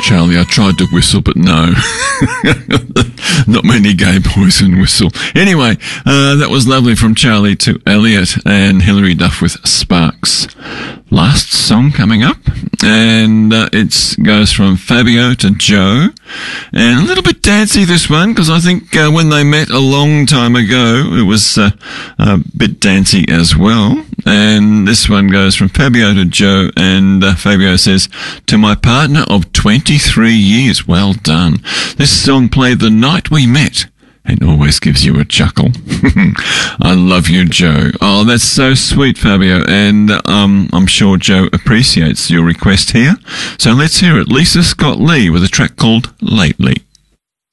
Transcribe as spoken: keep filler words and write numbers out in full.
Charlie, I tried to whistle, but no. Not many gay boys can whistle. Anyway, uh, that was lovely from Charlie to Elliot and Hilary Duff with Sparks. Last song coming up, and uh, it goes from Fabio to Joe, and a little bit dancey this one, because I think uh, when they met a long time ago, it was uh, a bit dancey as well. And this one goes from Fabio to Joe, and uh, Fabio says, to my partner of twenty-three years, well done. This song played the night we met, and always gives you a chuckle. I love you, Joe. Oh, that's so sweet, Fabio, and um, I'm sure Joe appreciates your request here. So let's hear it. Lisa Scott Lee with a track called Lately.